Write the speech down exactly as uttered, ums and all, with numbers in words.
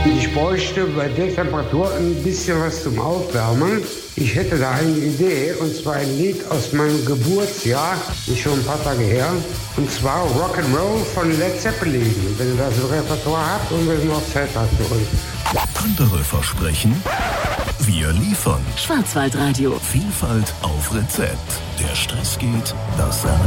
Ich bräuchte bei der Temperatur ein bisschen was zum Aufwärmen. Ich hätte da eine Idee, und zwar ein Lied aus meinem Geburtsjahr, ist schon ein paar Tage her, und zwar Rock'n'Roll von Led Zeppelin. Wenn ihr das im Repertoire habt und wenn ihr noch Zeit habt für uns. Andere versprechen, wir liefern. Schwarzwaldradio. Vielfalt auf Rezept. Der Stress geht, das